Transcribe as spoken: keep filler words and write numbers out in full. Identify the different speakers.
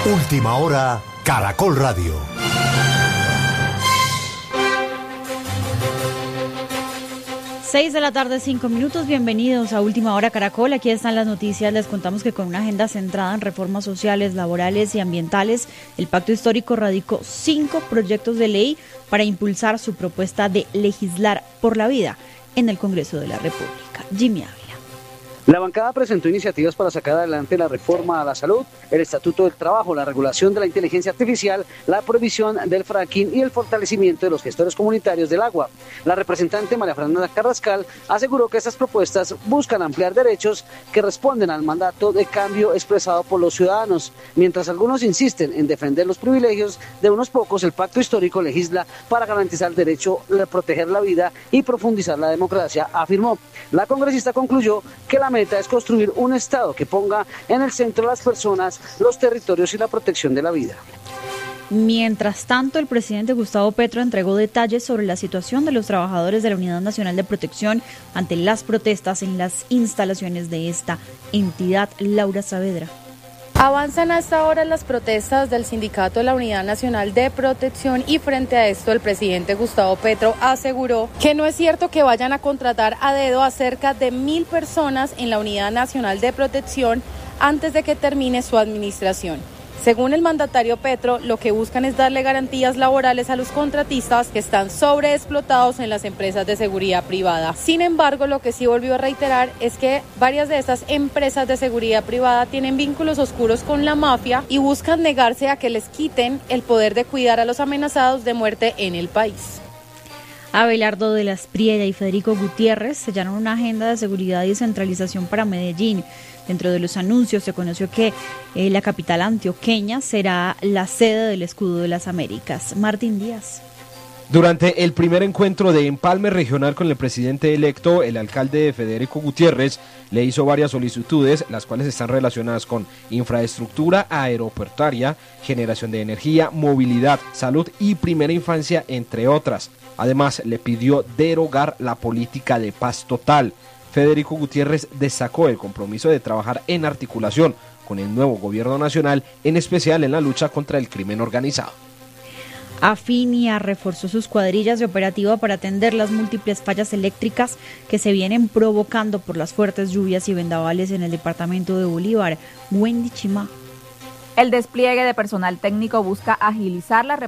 Speaker 1: Última hora, Caracol Radio.
Speaker 2: Seis de la tarde, cinco minutos. Bienvenidos a Última Hora Caracol. Aquí están las noticias. Les contamos que con una agenda centrada en reformas sociales, laborales y ambientales, el Pacto Histórico radicó cinco proyectos de ley para impulsar su propuesta de legislar por la vida en el Congreso de la República. Jimmy Ávila.
Speaker 3: La bancada presentó iniciativas para sacar adelante la reforma a la salud, el Estatuto del Trabajo, la regulación de la inteligencia artificial, la prohibición del fracking y el fortalecimiento de los gestores comunitarios del agua. La representante María Fernanda Carrascal aseguró que estas propuestas buscan ampliar derechos que responden al mandato de cambio expresado por los ciudadanos. Mientras algunos insisten en defender los privilegios de unos pocos, el Pacto Histórico legisla para garantizar el derecho a proteger la vida y profundizar la democracia, afirmó. La congresista concluyó que la meta es construir un Estado que ponga en el centro a las personas, los territorios y la protección de la vida.
Speaker 2: Mientras tanto, el presidente Gustavo Petro entregó detalles sobre la situación de los trabajadores de la Unidad Nacional de Protección ante las protestas en las instalaciones de esta entidad. Laura Saavedra.
Speaker 4: Avanzan hasta ahora las protestas del sindicato de la Unidad Nacional de Protección y frente a esto el presidente Gustavo Petro aseguró que no es cierto que vayan a contratar a dedo a cerca de mil personas en la Unidad Nacional de Protección antes de que termine su administración. Según el mandatario Petro, lo que buscan es darle garantías laborales a los contratistas que están sobreexplotados en las empresas de seguridad privada. Sin embargo, lo que sí volvió a reiterar es que varias de estas empresas de seguridad privada tienen vínculos oscuros con la mafia y buscan negarse a que les quiten el poder de cuidar a los amenazados de muerte en el país.
Speaker 2: Abelardo de la Espriella y Federico Gutiérrez sellaron una agenda de seguridad y descentralización para Medellín. Dentro de los anuncios se conoció que eh, la capital antioqueña será la sede del Escudo de las Américas. Martín Díaz.
Speaker 5: Durante el primer encuentro de empalme regional con el presidente electo, el alcalde Federico Gutiérrez le hizo varias solicitudes, las cuales están relacionadas con infraestructura aeroportuaria, generación de energía, movilidad, salud y primera infancia, entre otras. Además, le pidió derogar la política de paz total. Federico Gutiérrez destacó el compromiso de trabajar en articulación con el nuevo gobierno nacional, en especial en la lucha contra el crimen organizado.
Speaker 2: Afinia reforzó sus cuadrillas de operativa para atender las múltiples fallas eléctricas que se vienen provocando por las fuertes lluvias y vendavales en el departamento de Bolívar. Wendy Chima.
Speaker 6: El despliegue de personal técnico busca agilizar la